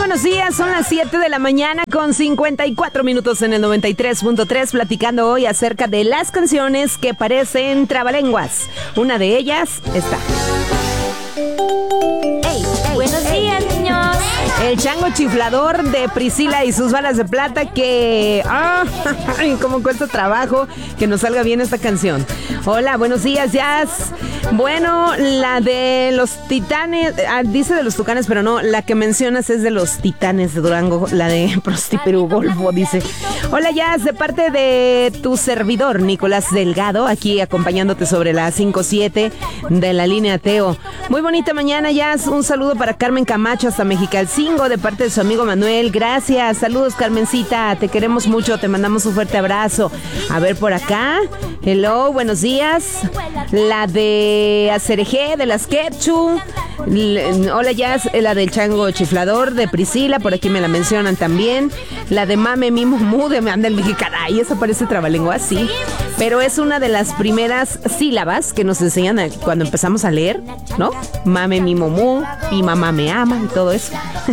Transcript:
buenos días. Son las 7 de la mañana con 54 minutos en el 93.3, platicando hoy acerca de las canciones que parecen trabalenguas. Una de ellas está. Buenos días, niños. El chango chiflador de Priscila y sus balas de plata que... cómo cuesta trabajo que nos salga bien esta canción. Hola, buenos días, Jazz. Bueno, la de los Titanes, dice de los Tucanes, pero no, la que mencionas es de los Titanes de Durango, la de Prostiperú Golfo, dice. Hola, Jazz, de parte de tu servidor, Nicolás Delgado, aquí acompañándote sobre la 5-7 de la línea Teo. Muy bonita mañana, Jazz. Un saludo para Carmen Camacho hasta Mexicalcingo, de parte de su amigo Manuel. Gracias. Saludos, Carmencita. Te queremos mucho. Te mandamos un fuerte abrazo. A ver por acá. Hello, buenos días. La de Acereje, de las Ketchu. Hola, Jazz. La del chango chiflador de Priscila. Por aquí me la mencionan también. La de Mame Mimo Mu de Anda el Mexicana. Y esa parece trabalengua, sí. Pero es una de las primeras sílabas que nos enseñan cuando empezamos a leer, ¿no? Mame Mimo Mu y mamá me ama y todo eso.